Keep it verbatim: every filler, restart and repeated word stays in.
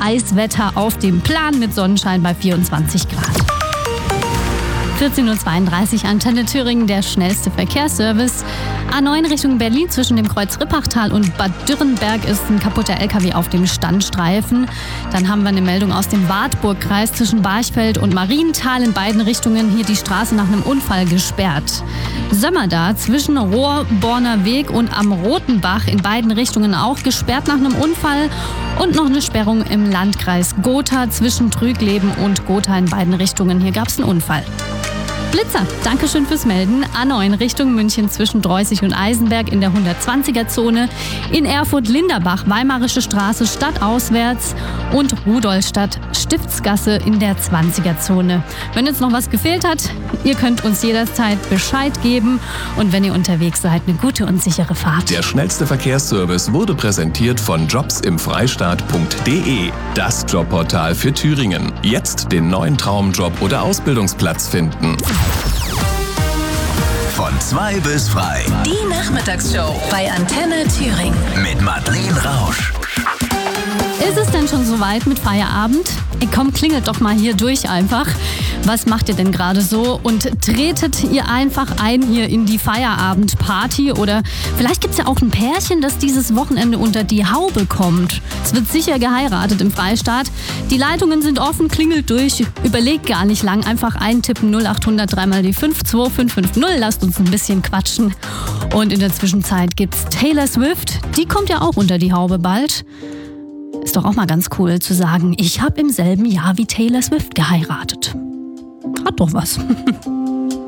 Eiswetter auf dem Plan mit Sonnenschein bei vierundzwanzig Grad. vierzehn Uhr zweiunddreißig, Antenne Thüringen, der schnellste Verkehrsservice. A neun Richtung Berlin zwischen dem Kreuz Rippachtal und Bad Dürrenberg ist ein kaputter L K W auf dem Standstreifen. Dann haben wir eine Meldung aus dem Wartburgkreis zwischen Barchfeld und Marienthal. In beiden Richtungen hier die Straße nach einem Unfall gesperrt. Sömmerda zwischen Rohrborner Weg und am Rotenbach in beiden Richtungen auch gesperrt nach einem Unfall. Und noch eine Sperrung im Landkreis Gotha zwischen Trügleben und Gotha in beiden Richtungen. Hier gab es einen Unfall. Blitzer, Dankeschön fürs Melden. A neun Richtung München zwischen Dreußig und Eisenberg in der hundertzwanziger-Zone. In Erfurt Linderbach, Weimarische Straße stadtauswärts und Rudolstadt Stiftsgasse in der zwanziger-Zone. Wenn jetzt noch was gefehlt hat, ihr könnt uns jederzeit Bescheid geben. Und wenn ihr unterwegs seid, eine gute und sichere Fahrt. Der schnellste Verkehrsservice wurde präsentiert von jobsimfreistaat punkt de, das Jobportal für Thüringen. Jetzt den neuen Traumjob oder Ausbildungsplatz finden. Von zwei bis frei. Die Nachmittagsshow bei Antenne Thüringen. Mit Madeleine Rausch. Ist es denn schon soweit mit Feierabend? Ey, komm, klingelt doch mal hier durch einfach. Was macht ihr denn gerade so? Und tretet ihr einfach ein hier in die Feierabendparty? Oder vielleicht gibt es ja auch ein Pärchen, das dieses Wochenende unter die Haube kommt. Es wird sicher geheiratet im Freistaat. Die Leitungen sind offen, klingelt durch. Überlegt gar nicht lang, einfach eintippen null acht hundert drei mal die fünf zwei fünf fünf null. Lasst uns ein bisschen quatschen. Und in der Zwischenzeit gibt's Taylor Swift. Die kommt ja auch unter die Haube bald. Ist doch auch mal ganz cool zu sagen, ich habe im selben Jahr wie Taylor Swift geheiratet. Hat doch was.